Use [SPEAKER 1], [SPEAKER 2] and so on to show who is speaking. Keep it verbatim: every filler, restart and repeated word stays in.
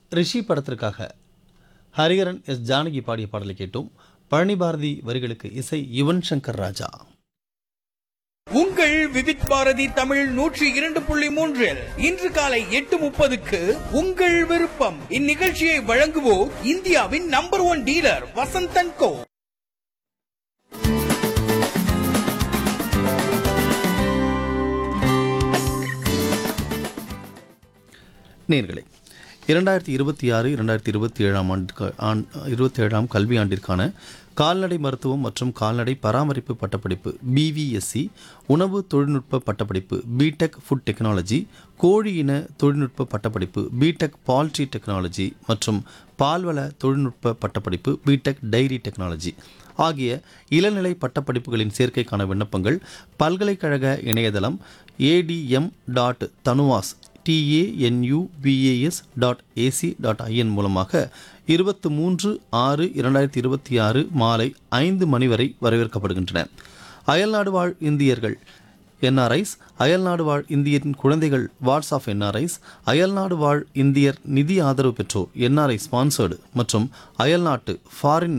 [SPEAKER 1] ரிஷி படத்திற்காக ஹரிஹரன் எஸ் ஜானகி பாடிய பாடலை கேட்டோம். பழனி பாரதி வரிகளுக்கு இசை யுவன் சங்கர் ராஜா.
[SPEAKER 2] உங்கள் விவித் பாரதி தமிழ் நூற்றி இரண்டு புள்ளி மூன்றில் இன்று காலை எட்டு முப்பதுக்கு உங்கள் விருப்பம். இந்நிகழ்ச்சியை வழங்குவோர் இந்தியாவின் நம்பர் ஒன் டீலர் வசந்தன் கோ.
[SPEAKER 1] நேயர்களே, இரண்டாயிரத்தி இருபத்தி ஆறு இரண்டாயிரத்தி இருபத்தி ஏழாம் ஆண்டு இருபத்தி ஏழாம் கல்வி ஆண்டிற்கான கால்நடை மருத்துவம் மற்றும் கால்நடை பராமரிப்பு பட்டப்படிப்பு பிவிஎஸ்சி, உணவு தொழில்நுட்ப பட்டப்படிப்பு பிடெக் ஃபுட் டெக்னாலஜி, கோழி இன தொழில்நுட்ப பட்டப்படிப்பு பிடெக் பால்ட்ரி டெக்னாலஜி மற்றும் பால்வள தொழில்நுட்ப பட்டப்படிப்பு பிடெக் டைரி டெக்னாலஜி ஆகிய இளநிலை பட்டப்படிப்புகளின் சேர்க்கைக்கான விண்ணப்பங்கள் பல்கலைக்கழக இணையதளம் ATM dot TANUVAS TANUVAS dot AC dot IN மூலமாக இருபத்தி மூன்று ஆறு இரண்டாயிரத்தி இருபத்தி ஆறு மாலை ஐந்து மணி வரை வரவேற்கப்படுகின்றன. அயல்நாடு வாழ் இந்தியர்கள் என்ஆர்ஐஸ், அயல்நாடு வாழ் இந்தியரின் குழந்தைகள் வாட்ஸ் ஆஃப் என்ஆர்ஐஸ், அயல்நாடு வாழ் இந்தியர் நிதி ஆதரவு பெற்றோர் என்ஆர்ஐ ஸ்பான்சர்டு மற்றும் அயல்நாட்டு ஃபாரின்